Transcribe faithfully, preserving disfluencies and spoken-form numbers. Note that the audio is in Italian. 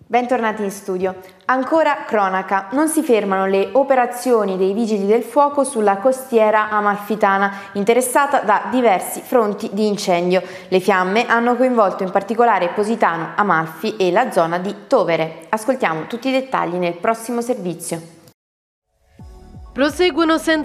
Bentornati in studio. Ancora cronaca, non si fermano le operazioni dei Vigili del Fuoco sulla costiera amalfitana, interessata da diversi fronti di incendio. Le fiamme hanno coinvolto in particolare Positano, Amalfi e la zona di Tovere. Ascoltiamo tutti i dettagli nel prossimo servizio. Proseguono senza